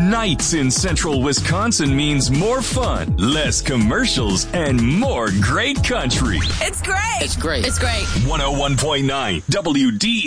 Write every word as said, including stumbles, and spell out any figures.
Nights in central Wisconsin means more fun, less commercials, and more great country. It's great. It's great. It's great. one oh one point nine W D